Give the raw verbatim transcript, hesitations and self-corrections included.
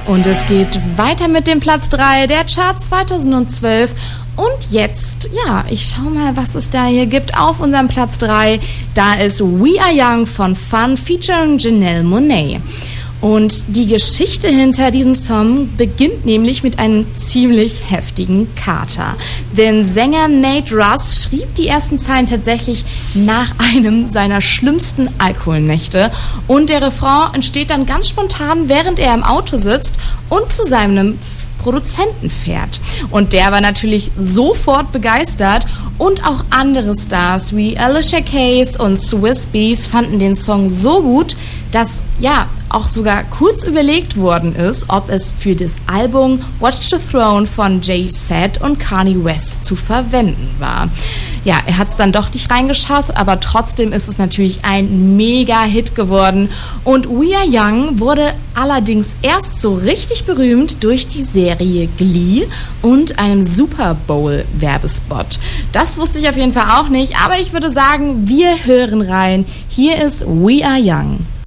Und es geht weiter mit dem Platz drei der Charts zweitausendzwölf. Und jetzt, ja, ich schau mal, was es da hier gibt auf unserem Platz drei. Da ist We Are Young von Fun featuring Janelle Monáe. Und die Geschichte hinter diesem Song beginnt nämlich mit einem ziemlich heftigen Kater. Denn Sänger Nate Ruess schrieb die ersten Zeilen tatsächlich nach einem seiner schlimmsten Alkoholnächte. Und der Refrain entsteht dann ganz spontan, während er im Auto sitzt und zu seinem Produzenten fährt. Und der war natürlich sofort begeistert und auch andere Stars wie Alicia Keys und Swizz Beatz fanden den Song so gut, dass ja auch sogar kurz überlegt worden ist, ob es für das Album Watch the Throne von Jay-Z und Kanye West zu verwenden war. Ja, er hat es dann doch nicht reingeschafft, aber trotzdem ist es natürlich ein Mega-Hit geworden. Und We Are Young wurde allerdings erst so richtig berühmt durch die Serie Glee und einem Super Bowl-Werbespot. Das wusste ich auf jeden Fall auch nicht, aber ich würde sagen, wir hören rein. Hier ist We Are Young.